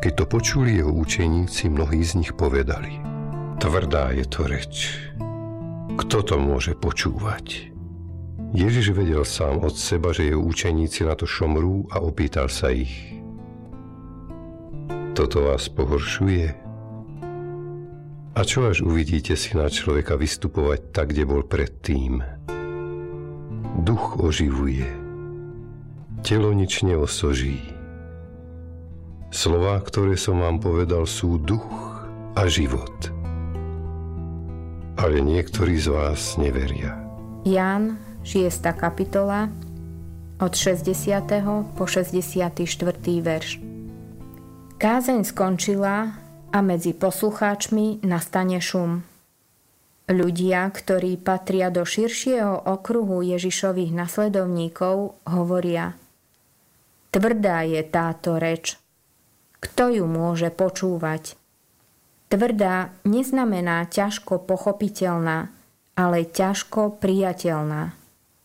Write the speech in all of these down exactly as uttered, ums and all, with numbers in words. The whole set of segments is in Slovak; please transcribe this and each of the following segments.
Keď to počuli jeho učeníci, mnohí z nich povedali: tvrdá je to reč. Kto to môže počúvať? Ježiš vedel sám od seba, že jeho učeníci na to šomrú a opýtal sa ich: toto vás pohoršuje? A čo až uvidíte syna človeka vystupovať tak, kde bol predtým? Duch oživuje, telo nič neosoží. Slová, ktoré som vám povedal, sú duch a život. Ale niektorí z vás neveria. Ján, šiesta kapitola, od šesťdesiateho po šesťdesiaty štvrtý verš. Kázeň skončila a medzi poslucháčmi nastane šum. Ľudia, ktorí patria do širšieho okruhu Ježišových nasledovníkov, hovoria: tvrdá je táto reč. Kto ju môže počúvať? Tvrdá neznamená ťažko pochopiteľná, ale ťažko prijateľná.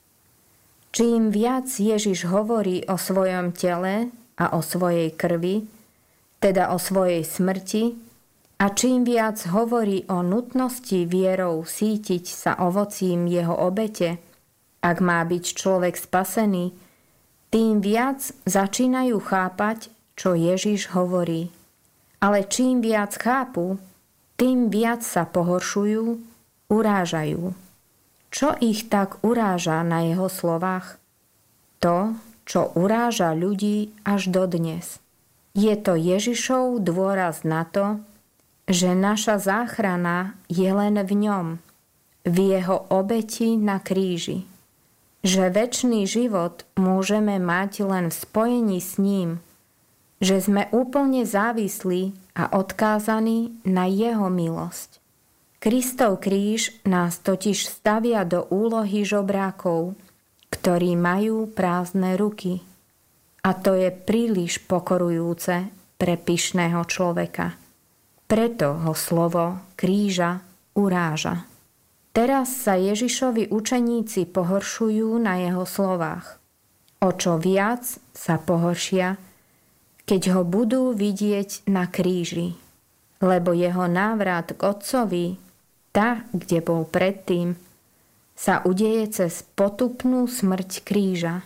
Čím viac Ježiš hovorí o svojom tele a o svojej krvi, teda o svojej smrti, a čím viac hovorí o nutnosti vierou sítiť sa ovocím jeho obete, ak má byť človek spasený, tým viac začínajú chápať, čo Ježiš hovorí. Ale čím viac chápu, tým viac sa pohoršujú, urážajú. Čo ich tak uráža na jeho slovách? To, čo uráža ľudí až dodnes. Je to Ježišov dôraz na to, že naša záchrana je len v ňom, v jeho obeti na kríži. Že večný život môžeme mať len v spojení s ním, že sme úplne závislí a odkázaní na jeho milosť. Kristov kríž nás totiž stavia do úlohy žobrákov, ktorí majú prázdne ruky. A to je príliš pokorujúce pre pyšného človeka. Preto ho slovo kríža uráža. Teraz sa Ježišovi učeníci pohoršujú na jeho slovách. O čo viac sa pohoršia, keď ho budú vidieť na kríži, lebo jeho návrat k Otcovi, tá, kde bol predtým, sa udeje cez potupnú smrť kríža.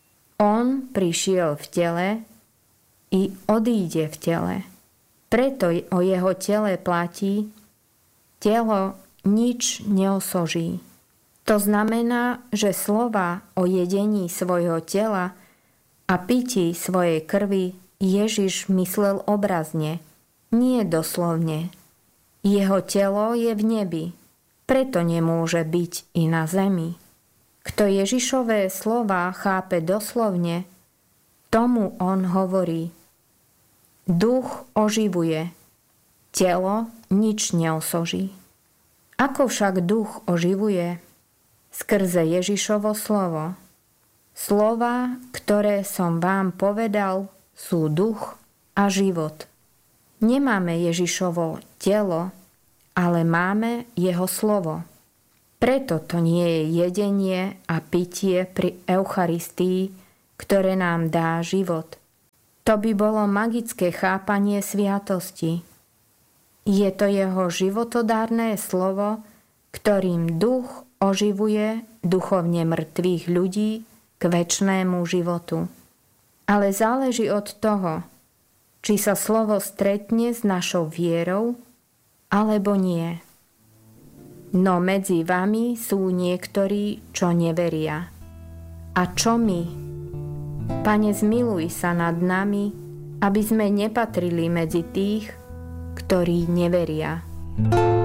On prišiel v tele i odíde v tele. Preto o jeho tele platí: telo nič neosoží. To znamená, že slova o jedení svojho tela a pití svojej krvi Ježiš myslel obrazne, nie doslovne. Jeho telo je v nebi, preto nemôže byť i na zemi. Kto Ježišové slová chápe doslovne, tomu on hovorí: duch oživuje, telo nič neosoží. Ako však duch oživuje? Skrze Ježišovo slovo. Slová, ktoré som vám povedal, sú duch a život. Nemáme Ježišovo telo, ale máme jeho slovo. Preto to nie je jedenie a pitie pri Eucharistii, ktoré nám dá život. To by bolo magické chápanie sviatosti. Je to jeho životodárne slovo, ktorým duch oživuje duchovne mŕtvych ľudí k večnému životu. Ale záleží od toho, či sa slovo stretne s našou vierou, alebo nie. No medzi vami sú niektorí, čo neveria. A čo my? Pane, zmiluj sa nad nami, aby sme nepatrili medzi tých, ktorí neveria.